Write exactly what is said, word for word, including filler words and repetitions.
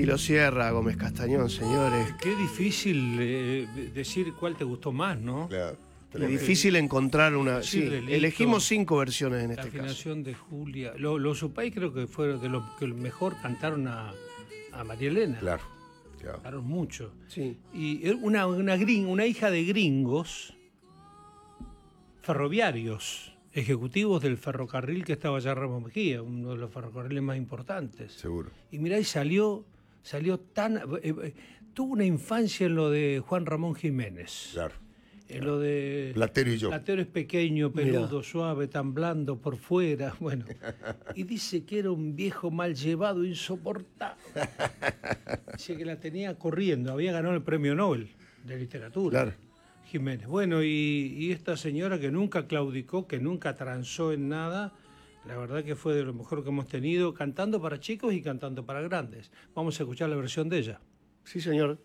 Y lo cierra Gómez Castañón, señores. Qué difícil eh, decir cuál te gustó más, ¿no? Claro. Es difícil encontrar una... Sí, Sí, delito, elegimos cinco versiones en La este caso. afinación de Julia. Lo- Los Supay creo que fueron de los que mejor cantaron a, a María Elena. Claro, claro. Cantaron mucho. Sí. Y era una, una, gring- una hija de gringos ferroviarios, ejecutivos del ferrocarril que estaba allá en Ramos Mejía, uno de los ferrocarriles más importantes. Seguro. Y mirá, y salió, salió tan... eh, eh, tuvo una infancia en lo de Juan Ramón Jiménez. Claro. En lo de... Platero y yo. Platero es pequeño, peludo, Mirá. suave, tan blando por fuera. Bueno, y dice que era un viejo mal llevado, insoportable. Dice que la tenía corriendo, había ganado el premio Nobel de literatura. Claro. Jiménez. Bueno, y, y esta señora que nunca claudicó, que nunca transó en nada, la verdad que fue de lo mejor que hemos tenido, cantando para chicos y cantando para grandes. Vamos a escuchar la versión de ella. Sí, señor.